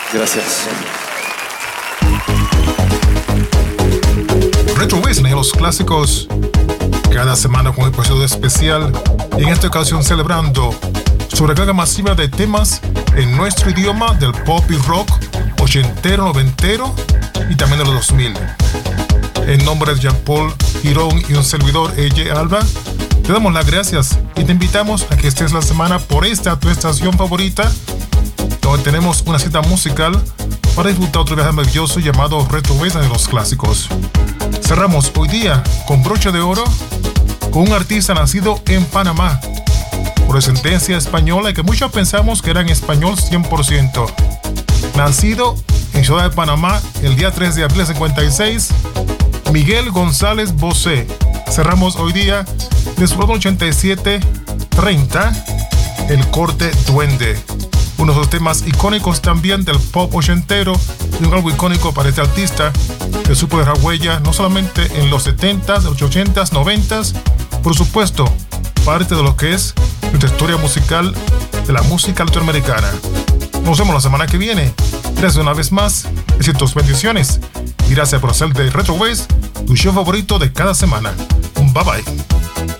Gracias. Retroways en los clásicos, cada semana con un episodio especial, y en esta ocasión celebrando su recarga masiva de temas en nuestro idioma del pop y rock ochentero, noventero y también de los 2000. En nombre de Jean-Paul Girón y un servidor, EJ Alba, te damos las gracias y te invitamos a que estés la semana por esta tu estación favorita, donde tenemos una cita musical para disfrutar otro viaje maravilloso llamado Retroways de los clásicos. Cerramos hoy día con broche de oro con un artista nacido en Panamá por descendencia española y que muchos pensamos que era en español 100%. Nacido en Ciudad de Panamá el día 3 de abril de 56, Miguel González Bosé. Cerramos hoy día de su álbum 87-30, El Corte Duende. Uno de los temas icónicos también del pop ochentero y un álbum icónico para este artista que supo dejar huella no solamente en los 70s, 80s, 90s, por supuesto, parte de lo que es nuestra historia musical de la música latinoamericana. Nos vemos la semana que viene. Gracias una vez más, besitos, bendiciones y gracias por hacer de Retroways tu show favorito de cada semana. Bye bye.